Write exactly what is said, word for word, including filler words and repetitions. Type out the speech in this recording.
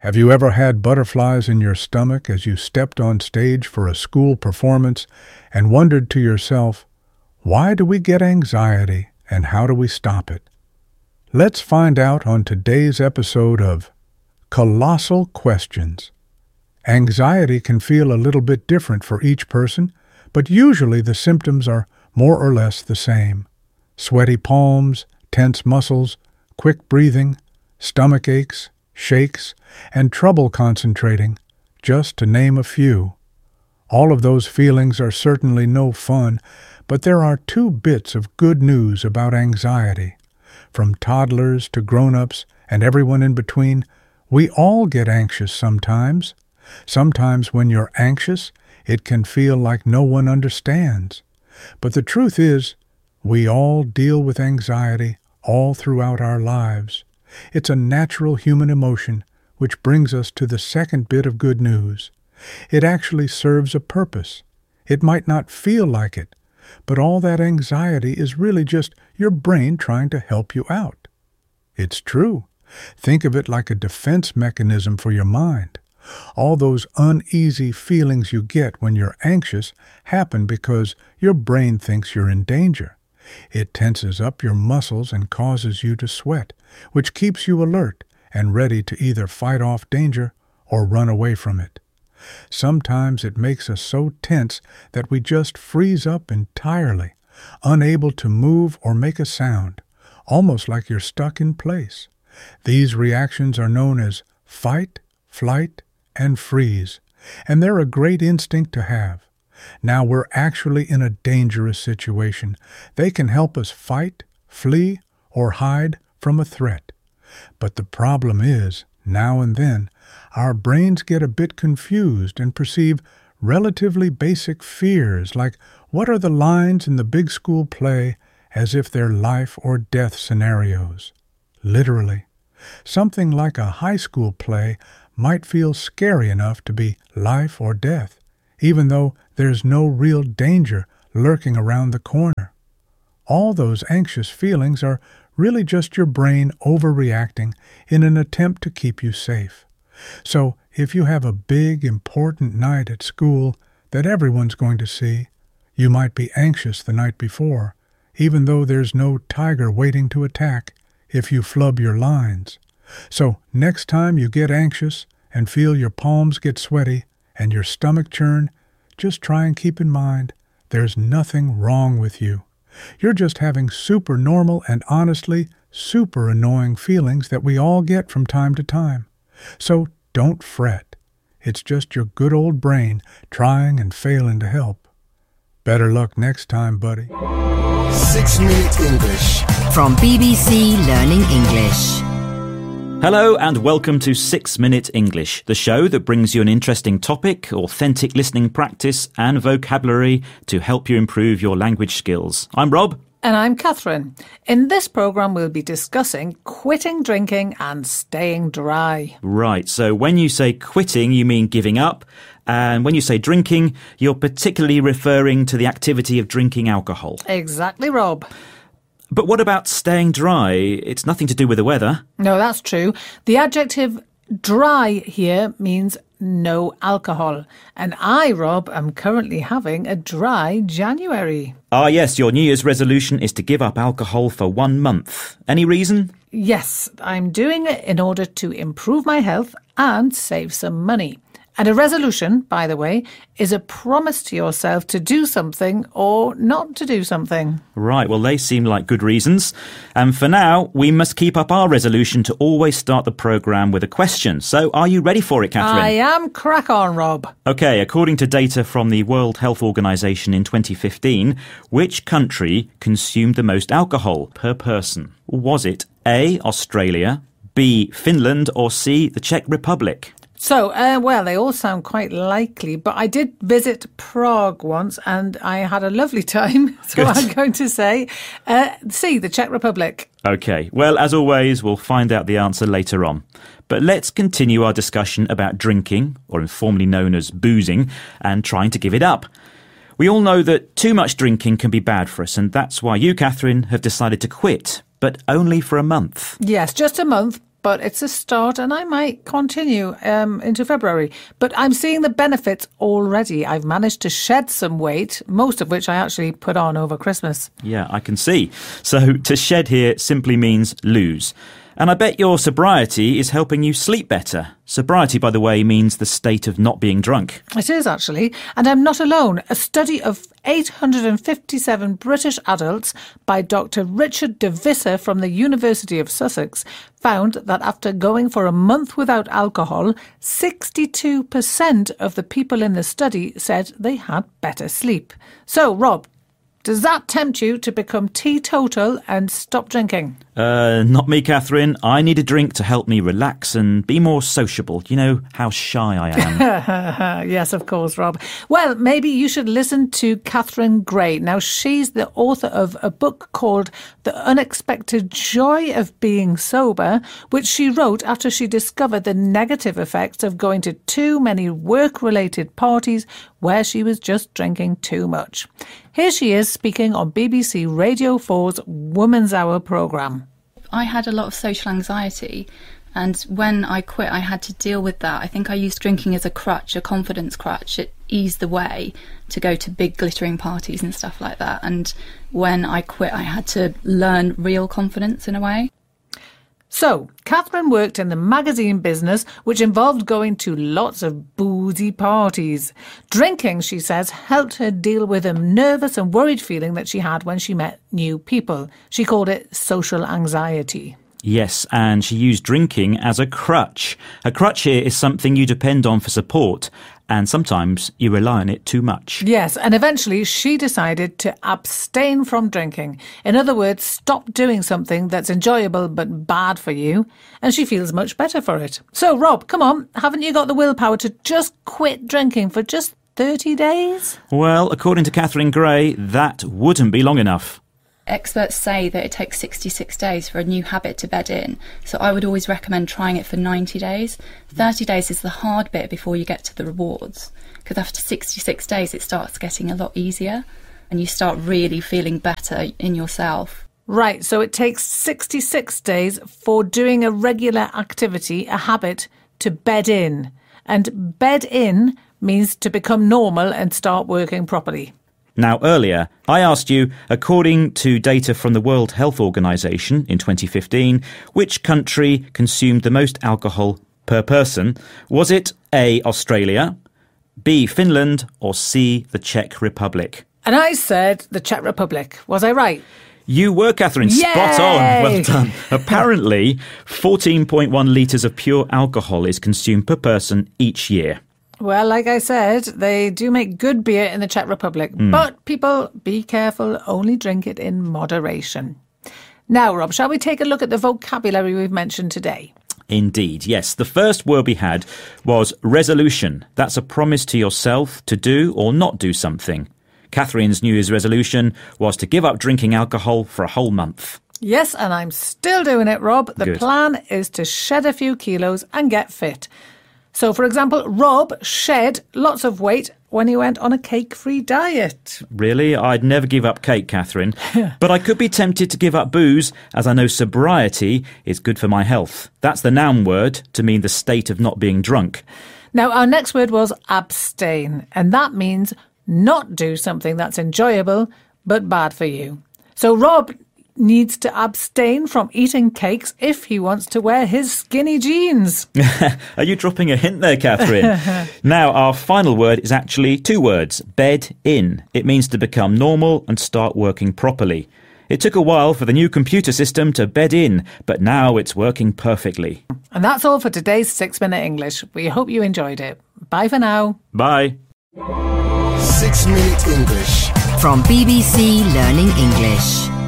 Have you ever had butterflies in your stomach as you stepped on stage for a school performance and wondered to yourself, why do we get anxiety and how do we stop it? Let's find out on today's episode of Colossal Questions. Anxiety can feel a little bit different for each person, but usually the symptoms are more or less the same. Sweaty palms, tense muscles, quick breathing, stomach aches, shakes, and trouble concentrating, just to name a few. All of those feelings are certainly no fun, but there are two bits of good news about anxiety. From toddlers to grown-ups and everyone in between, we all get anxious sometimes. Sometimes when you're anxious, it can feel like no one understands. But the truth is, we all deal with anxiety all throughout our lives. It's a natural human emotion, which brings us to the second bit of good news. It actually serves a purpose. It might not feel like it, but all that anxiety is really just your brain trying to help you out. It's true. Think of it like a defense mechanism for your mind. All those uneasy feelings you get when you're anxious happen because your brain thinks you're in danger. It tenses up your muscles and causes you to sweat, which keeps you alert and ready to either fight off danger or run away from it. Sometimes it makes us so tense that we just freeze up entirely, unable to move or make a sound, almost like you're stuck in place. These reactions are known as fight, flight, and freeze, and they're a great instinct to have. Now we're actually in a dangerous situation. They can help us fight, flee, or hide from a threat. But the problem is, now and then, our brains get a bit confused and perceive relatively basic fears like what are the lines in the big school play as if they're life or death scenarios. Literally. Something like a high school play might feel scary enough to be life or death, even though there's no real danger lurking around the corner. All those anxious feelings are really just your brain overreacting in an attempt to keep you safe. So, if you have a big, important night at school that everyone's going to see, you might be anxious the night before, even though there's no tiger waiting to attack if you flub your lines. So, next time you get anxious and feel your palms get sweaty and your stomach churn, just try and keep in mind there's nothing wrong with you. You're just having super normal and honestly super annoying feelings that we all get from time to time. So don't fret. It's just your good old brain trying and failing to help. Better luck next time, buddy. Six Minute English from B B C Learning English. Hello and welcome to Six Minute English, the show that brings you an interesting topic, authentic listening practice and vocabulary to help you improve your language skills. I'm Rob. And I'm Catherine. In this programme we'll be discussing quitting drinking and staying dry. Right, so when you say quitting you mean giving up, and when you say drinking you're particularly referring to the activity of drinking alcohol. Exactly, Rob. But what about staying dry? It's nothing to do with the weather. No, that's true. The adjective dry here means no alcohol. And I, Rob, am currently having a dry January. Ah, yes, your New Year's resolution is to give up alcohol for one month. Any reason? Yes, I'm doing it in order to improve my health and save some money. And a resolution, by the way, is a promise to yourself to do something or not to do something. Right, well, they seem like good reasons. And for now, we must keep up our resolution to always start the programme with a question. So are you ready for it, Catherine? I am. Crack on, Rob. OK, according to data from the World Health Organization in twenty fifteen, which country consumed the most alcohol per person? Was it A, Australia, B, Finland, or C, the Czech Republic? So, uh, well, they all sound quite likely, but I did visit Prague once and I had a lovely time. So Good. I'm going to say, uh, C, the Czech Republic. OK, well, as always, we'll find out the answer later on. But let's continue our discussion about drinking, or informally known as boozing, and trying to give it up. We all know that too much drinking can be bad for us, and that's why you, Catherine, have decided to quit, but only for a month. Yes, just a month. but it's a start and I might continue um, into February. But I'm seeing the benefits already. I've managed to shed some weight, most of which I actually put on over Christmas. Yeah, I can see. So to shed here simply means lose. And I bet your sobriety is helping you sleep better. Sobriety, by the way, means the state of not being drunk. It is, actually. And I'm not alone. A study of eight hundred fifty-seven British adults by Doctor Richard de Visser from the University of Sussex found that after going for a month without alcohol, sixty-two percent of the people in the study said they had better sleep. So, Rob, does that tempt you to become teetotal and stop drinking? Uh, not me, Catherine. I need a drink to help me relax and be more sociable. You know how shy I am. Yes, of course, Rob. Well, maybe you should listen to Catherine Gray. Now, she's the author of a book called The Unexpected Joy of Being Sober, which she wrote after she discovered the negative effects of going to too many work-related parties where she was just drinking too much. Here she is speaking on B B C Radio four's Woman's Hour programme. I had a lot of social anxiety, and when I quit I had to deal with that. I think I used drinking as a crutch, a confidence crutch. It eased the way to go to big glittering parties and stuff like that, and when I quit I had to learn real confidence in a way. So, Catherine worked in the magazine business, which involved going to lots of boozy parties. Drinking, she says, helped her deal with a nervous and worried feeling that she had when she met new people. She called it social anxiety. Yes, and she used drinking as a crutch. A crutch here is something you depend on for support, and sometimes you rely on it too much. Yes, and eventually she decided to abstain from drinking. In other words, stop doing something that's enjoyable but bad for you, and she feels much better for it. So, Rob, come on, haven't you got the willpower to just quit drinking for just thirty days? Well, according to Catherine Gray, that wouldn't be long enough. Experts say that it takes sixty-six days for a new habit to bed in, so I would always recommend trying it for ninety days. thirty days is the hard bit before you get to the rewards, because after sixty-six days it starts getting a lot easier and you start really feeling better in yourself. Right, so it takes sixty-six days for doing a regular activity, a habit, to bed in. And bed in means to become normal and start working properly. Now, earlier, I asked you, according to data from the World Health Organization in twenty fifteen, which country consumed the most alcohol per person? Was it A, Australia, B, Finland, or C, the Czech Republic? And I said the Czech Republic. Was I right? You were, Catherine. Yay! Spot on. Well done. Apparently, fourteen point one litres of pure alcohol is consumed per person each year. Well, like I said, they do make good beer in the Czech Republic. Mm. But people, be careful, only drink it in moderation. Now, Rob, shall we take a look at the vocabulary we've mentioned today? Indeed, yes. The first word we had was resolution. That's a promise to yourself to do or not do something. Catherine's New Year's resolution was to give up drinking alcohol for a whole month. Yes, and I'm still doing it, Rob. The Good. plan is to shed a few kilos and get fit. So, for example, Rob shed lots of weight when he went on a cake-free diet. Really? I'd never give up cake, Catherine. But I could be tempted to give up booze, as I know sobriety is good for my health. That's the noun word to mean the state of not being drunk. Now, our next word was abstain, and that means not do something that's enjoyable but bad for you. So Rob needs to abstain from eating cakes if he wants to wear his skinny jeans. Are you dropping a hint there, Catherine? Now, our final word is actually two words, bed in. It means to become normal and start working properly. It took a while for the new computer system to bed in, but now it's working perfectly. And that's all for today's Six Minute English. We hope you enjoyed it. Bye for now. Bye. Six Minute English. From B B C Learning English.